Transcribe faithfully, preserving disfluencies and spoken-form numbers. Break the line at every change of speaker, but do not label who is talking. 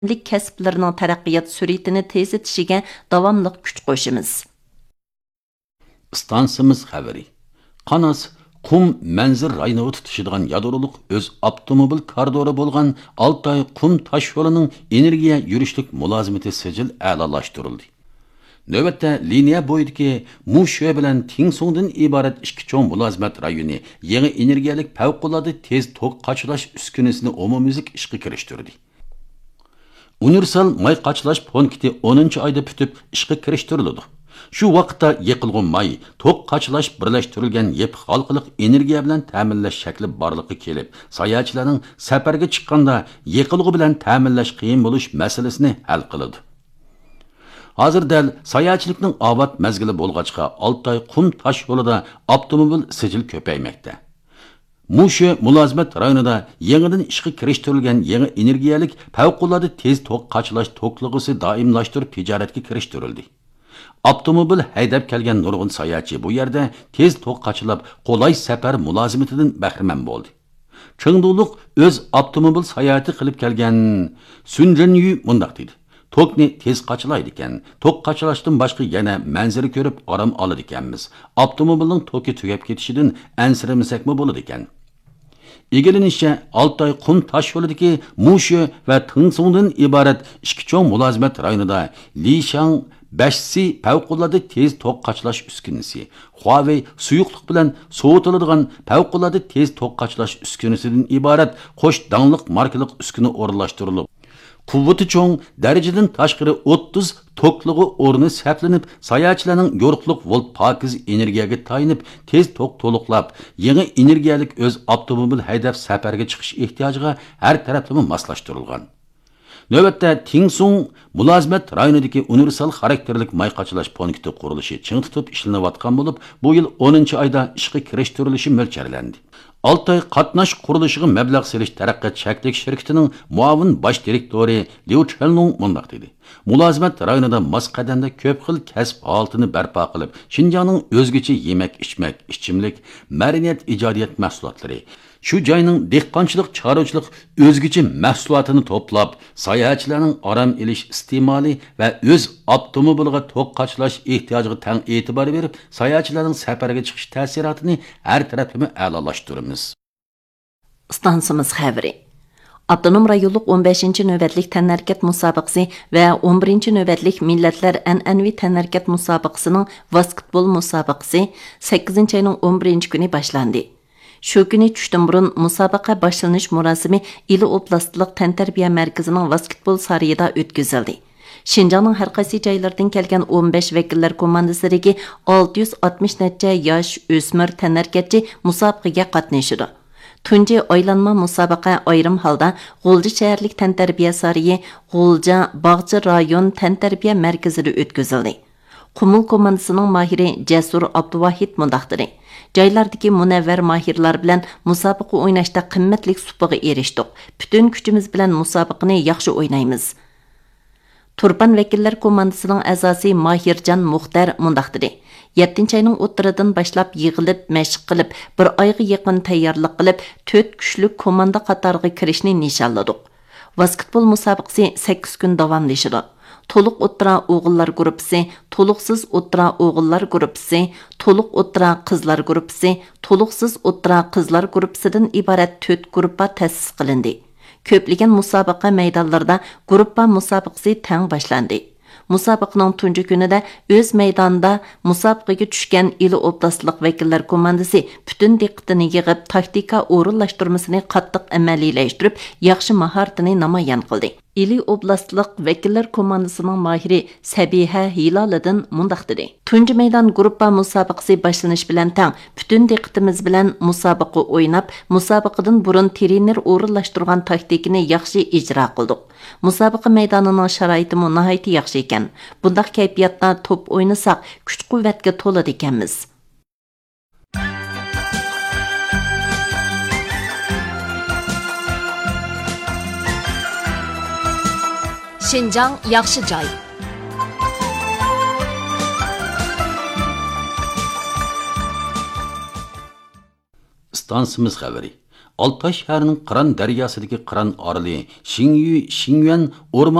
kasblarining taraqqiyot sur'atini tezitishiga davomli kuch qo'shamiz.
Stansimiz xabari. Qanas Qum manzil rayonida tutishadigan yadroliq o'z avtomobil koridori bo'lgan Altay Qum tosh yo'lining energiya yurishlik mulozimati sijil a'lolashtirildi. Növbətdə liniya bo'yidagi Musho bilan Tingsongdan iborat ikki cho'ng mulozimat rayoni yangi energiyalik favqulodda tez tok qachalash uskunasini umumiylik ishga kirishtirdi. Universal may qachalash punkti o'ninchi oyda bitib ishga kirishtirildi. Shu vaqtda yiqilgan may tok qachalash birlashtirilgan yep xalqliq energiya bilan ta'minlash shakli borligi kelib, sayohatchilarning safarga chiqqanda yiqilg'i bilan ta'minlash qiyin bo'lish masalasini hal qiladi. Hozir dal sayohatchilikning obat mezgili bo'lg'achqa Altay Qum tosh yo'lida avtomobil sijil ko'paymoqda. Musho mulozimat rayonida yangidan ishga kirishtirilgan yangi energiyalik favqulodda tez tok qachalash toklig'isi doimlashtirib tijoratga kirishtirildi. Avtomobil haydab kelgan nurg'un sayohatchi bu yerda tez tok qachilab qolay safar mulozimatidan bahramand bo'ldi. Chengduliq o'z avtomobil sayohati qilib kelgan Sunjinyu mundaq dedi. Tokni tez qachilaydi ekan. Tok qachilashdan boshqa yana manzara ko'rib orom oladi ekanmiz. Avtomobilning toki tugab ketishidan ansiramasakmi bo'ladi ekan. Egilinishcha Altay Qum tosh yo'lidagi Musho va Tingsongdan iborat ikki cho'ng mulozimat rayonida Lishang Bashsi favqulodda tez tok qachilash uskunasi, Huawei suyuqlik bilan sovutiladigan favqulodda tez tok qachilash uskunasidan iborat qo'sh dangliq markalik uskuna o'rinlashtirilib, quvvati cho'ng darajadan tashqari o'ttiz toklig'i o'rni saqlanib, sayohatchilarning yo'riqliq volt pokiz energiyaga tayinib, tez tok to'liqlab, yangi energiyalik o'z avtomobil haydab safarga chiqish ehtiyojiga har taraflama moslashtirilgan. Növbətdə Tingsong mulozimat rayonidagi universal xarakterlik may qachalash punkti qurilishi ching tutib ishlanayotgan bo'lib, bu yil o'ninchi oyda ishga kirishtirilishi mo'ljallanadi. Altay qatnash qurilishiga mablag' selish taraqqiyot shaklik shirkatining muavin bosh direktori Liu Chenlong mundaq dedi. Mulozimat rayonida mos qadamda ko'p xil kasb holatini barpo qilib, Xinjiangning o'zgacha yemak-ichmak, ichimlik, madaniyat ijodiyat mahsulotlari shu joyning dehqonchilik, chorvachilik o'zgacha mahsulotini to'plab, sayohatchilarning orom elish iste'moli va o'z avtomobiliga tok qachalash ehtiyojiga tang e'tibor berib, sayohatchilarning safarga chiqish ta'sirotini har taraflama a'lolashtiramiz.
Stansimiz xabari. Avtonom rayonluq o'n beshinchi navbatlik tanharkat musobaqasi va o'n birinchi navbatlik millatlar an'anaviy tanharkat musobaqasining basketbol musobaqasi sakkizinchi oyning o'n birinchi kuni boshlandi. Shu kuni tushdan burun musobaqa boshlanish murosimi Ili oblastlik tantarbiya markazining basketbol sarayida o'tkazildi. Xinjiangning har qaysi joylaridan kelgan o'n besh vakillar komandasidagi olti yuz oltmish necha yosh o'smir tanharkatchi musobaqaga qatnashdi. Tunji oylanma musobaqa ayrim holda G'ulji shaharlik tantarbiya sarayi, G'ulja Bog'chi rayon tantarbiya markazida o'tkazildi. Qumul komandasining mahiri Jasur Abduvahid mundaqdir. Joylardagi munavvar mahirlar bilan musobaqa o'ynashda qimmatli supaga erishdik. Butun kuchimiz bilan musobaqani yaxshi o'ynaymiz. Turpan vakillar komandasining a'zosi Mahirjon Muxtar mundaqdir. yettinchi oyning o'ttiridan boshlab yig'ilib, mashq qilib, bir oyga yaqin tayyorlik qilib, to'rt kuchlik komanda qatoriga kirishni nishonladik. Basketbol musobaqasi sakkiz kun davomlashadi. To'liq o'ttira o'g'illar guruhi, to'liqsiz o'ttira o'g'illar guruhi, to'liq o'ttira qizlar guruhi, to'liqsiz o'ttira qizlar guruhidan iborat to'rt guruhga ta'sis qilindi. Ko'plagan musobaqa maydonlarida guruhga musobaqasi tang boshlandi. Musobaqaning tunji kunida o'z maydonida musobaqaga tushgan Ili oblastlik vakillar komandasi butun diqqatini yig'ib, taktika o'rinlashtirmasini qattiq amaliylashtirib, yaxshi mahoratini namoyon qildi. Ili oblastlik vakillar komandasining mahiri Sabiha Hiloliddin mundaq dedi. Tunji maydon guruhga musobaqasi boshlanish bilan tang butun diqqatimiz bilan musobaqa o'ynab, musobaqadan burun trener o'rinlashtirgan taktikani yaxshi ijro qildik. Musobaqa maydonining sharoiti nihoyat yaxshi ekan. Bundaq kayfiyatda top o'ynasak, kuch-quvvatga to'ladi ekanmiz.
Xinjiang yaxshi joy.
Stansimiz xabari. Altay shahrining Qiran daryosidagi Qiran oroli, Xingyu, Xingyuan o'rmon